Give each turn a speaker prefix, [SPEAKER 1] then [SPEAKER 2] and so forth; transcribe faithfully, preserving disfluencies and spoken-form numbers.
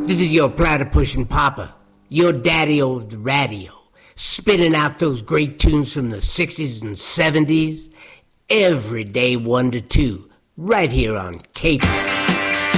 [SPEAKER 1] This is your platypus papa, your daddy over the radio, spinning out those great tunes from the sixties and seventies, every day one to two, right here on Cape